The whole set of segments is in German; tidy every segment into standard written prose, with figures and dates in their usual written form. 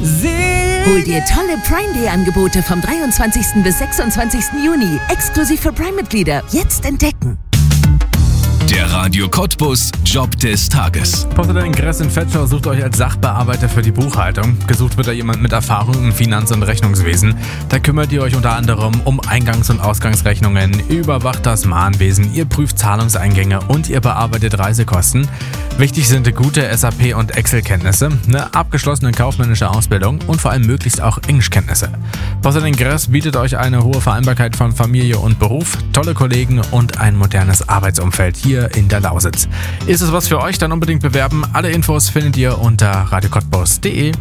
Hol dir tolle Prime Day Angebote vom 23. bis 26. Juni. Exklusiv für Prime-Mitglieder. Jetzt entdecken. Der Radio Cottbus Job des Tages. Poseidon Ingress in Vetschau sucht euch als Sachbearbeiter für die Buchhaltung. Gesucht wird da jemand mit Erfahrung im Finanz- und Rechnungswesen. Da kümmert ihr euch unter anderem um Eingangs- und Ausgangsrechnungen, überwacht das Mahnwesen, ihr prüft Zahlungseingänge und ihr bearbeitet Reisekosten. Wichtig sind gute SAP- und Excel-Kenntnisse, eine abgeschlossene kaufmännische Ausbildung und vor allem möglichst auch Englischkenntnisse. Poseidon Ingress bietet euch eine hohe Vereinbarkeit von Familie und Beruf, tolle Kollegen und ein modernes Arbeitsumfeld hier in der Lausitz. Ist es was für euch? Dann unbedingt bewerben. Alle Infos findet ihr unter radiocottbus.de.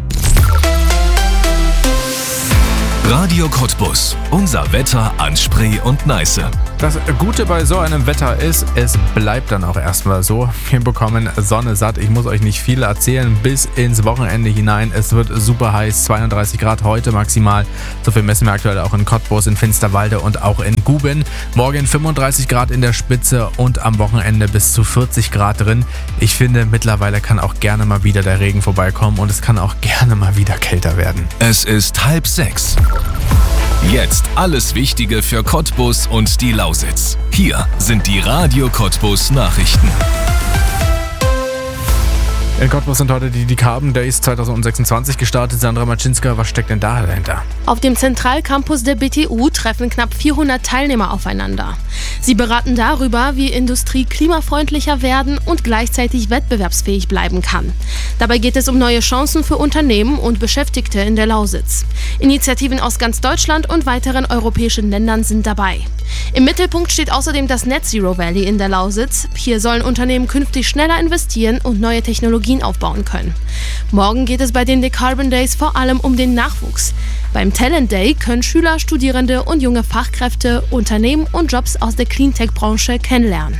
Radio Cottbus. Unser Wetter an Spree und Neiße. Das Gute bei so einem Wetter ist, es bleibt dann auch erstmal so. Wir bekommen Sonne satt. Ich muss euch nicht viel erzählen. Bis ins Wochenende hinein. Es wird super heiß. 32 Grad heute maximal. So viel messen wir aktuell auch in Cottbus, in Finsterwalde und auch in Guben. Morgen 35 Grad in der Spitze und am Wochenende bis zu 40 Grad drin. Ich finde, mittlerweile kann auch gerne mal wieder der Regen vorbeikommen und es kann auch gerne mal wieder kälter werden. Es ist 5:30. Jetzt alles Wichtige für Cottbus und die Lausitz. Hier sind die Radio Cottbus Nachrichten. In Cottbus sind heute die Carbon Days 2026 gestartet. Sandra Maczynska, was steckt denn da dahinter? Auf dem Zentralcampus der BTU treffen knapp 400 Teilnehmer aufeinander. Sie beraten darüber, wie Industrie klimafreundlicher werden und gleichzeitig wettbewerbsfähig bleiben kann. Dabei geht es um neue Chancen für Unternehmen und Beschäftigte in der Lausitz. Initiativen aus ganz Deutschland und weiteren europäischen Ländern sind dabei. Im Mittelpunkt steht außerdem das Net Zero Valley in der Lausitz. Hier sollen Unternehmen künftig schneller investieren und neue Technologien aufbauen können. Morgen geht es bei den Carbon Days vor allem um den Nachwuchs. Beim Talent Day können Schüler, Studierende und junge Fachkräfte Unternehmen und Jobs aus der Cleantech-Branche kennenlernen.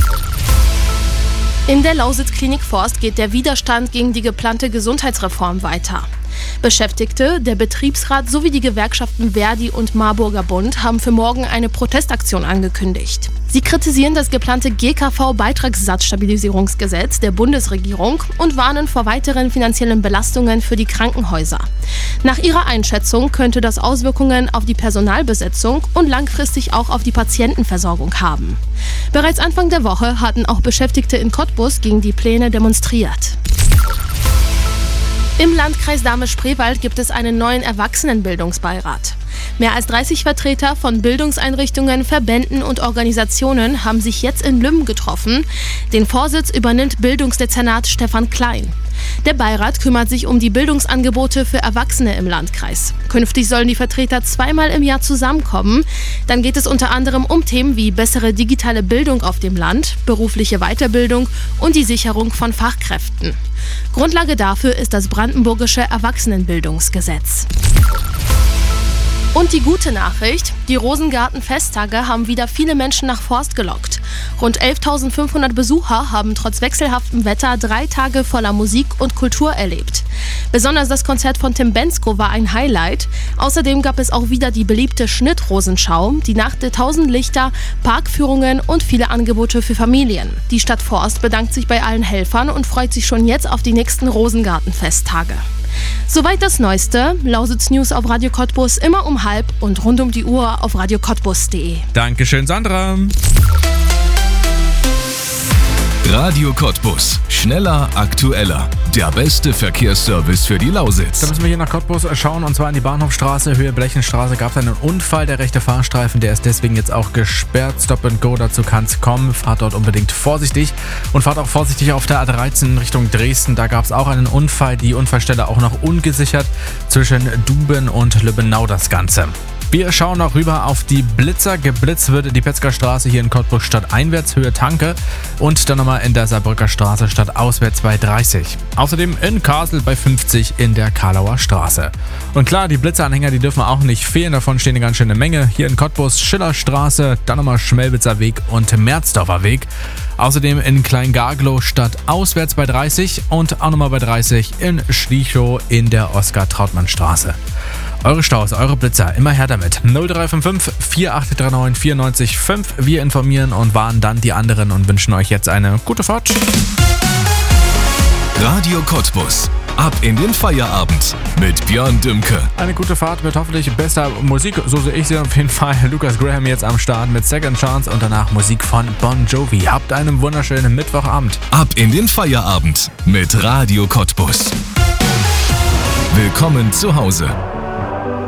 In der Lausitz-Klinik Forst geht der Widerstand gegen die geplante Gesundheitsreform weiter. Beschäftigte, der Betriebsrat sowie die Gewerkschaften Verdi und Marburger Bund haben für morgen eine Protestaktion angekündigt. Sie kritisieren das geplante GKV-Beitragssatzstabilisierungsgesetz der Bundesregierung und warnen vor weiteren finanziellen Belastungen für die Krankenhäuser. Nach ihrer Einschätzung könnte das Auswirkungen auf die Personalbesetzung und langfristig auch auf die Patientenversorgung haben. Bereits Anfang der Woche hatten auch Beschäftigte in Cottbus gegen die Pläne demonstriert. Im Landkreis Dahme-Spreewald gibt es einen neuen Erwachsenenbildungsbeirat. Mehr als 30 Vertreter von Bildungseinrichtungen, Verbänden und Organisationen haben sich jetzt in Lümm getroffen. Den Vorsitz übernimmt Bildungsdezernat Stefan Klein. Der Beirat kümmert sich um die Bildungsangebote für Erwachsene im Landkreis. Künftig sollen die Vertreter zweimal im Jahr zusammenkommen. Dann geht es unter anderem um Themen wie bessere digitale Bildung auf dem Land, berufliche Weiterbildung und die Sicherung von Fachkräften. Grundlage dafür ist das brandenburgische Erwachsenenbildungsgesetz. Und die gute Nachricht, die Rosengarten-Festtage haben wieder viele Menschen nach Forst gelockt. Rund 11.500 Besucher haben trotz wechselhaftem Wetter 3 Tage voller Musik und Kultur erlebt. Besonders das Konzert von Tim Bendzko war ein Highlight. Außerdem gab es auch wieder die beliebte Schnittrosenschau, die Nacht der 1000 Lichter, Parkführungen und viele Angebote für Familien. Die Stadt Forst bedankt sich bei allen Helfern und freut sich schon jetzt auf die nächsten Rosengarten-Festtage. Soweit das Neueste. Lausitz News auf Radio Cottbus immer um 12:30 und rund um die Uhr auf radiocottbus.de. Dankeschön, Sandra. Radio Cottbus. Schneller, aktueller. Der beste Verkehrsservice für die Lausitz. Da müssen wir hier nach Cottbus schauen, und zwar an die Bahnhofstraße, Höhe Blechenstraße. Gab es einen Unfall, der rechte Fahrstreifen, der ist deswegen jetzt auch gesperrt. Stop and Go, dazu kann es kommen. Fahrt dort unbedingt vorsichtig und fahrt auch vorsichtig auf der A13 in Richtung Dresden. Da gab es auch einen Unfall, die Unfallstelle auch noch ungesichert. Zwischen Duben und Lübbenau das Ganze. Wir schauen noch rüber auf die Blitzer. Geblitzt wird die Petzgerstraße hier in Cottbus stadteinwärts, Höhe Tanke, und dann nochmal in der Saarbrücker Straße stadtauswärts bei 30. Außerdem in Kassel bei 50 in der Karlauer Straße. Und klar, die Blitzeranhänger, die dürfen auch nicht fehlen, davon stehen eine ganz schöne Menge. Hier in Cottbus Schillerstraße, dann nochmal Schmelwitzer Weg und Merzdorfer Weg. Außerdem in Kleingarglow stadtauswärts bei 30 und auch nochmal bei 30 in Schlichow in der Oskar-Trautmann-Straße. Eure Staus, eure Blitzer, immer her damit. 0355 4839 94 5. Wir informieren und warnen dann die anderen und wünschen euch jetzt eine gute Fahrt. Radio Cottbus. Ab in den Feierabend mit Björn Dümke. Eine gute Fahrt mit hoffentlich bester Musik, so sehe ich sie auf jeden Fall. Lucas Graham jetzt am Start mit Second Chance und danach Musik von Bon Jovi. Habt einen wunderschönen Mittwochabend. Ab in den Feierabend mit Radio Cottbus. Willkommen zu Hause.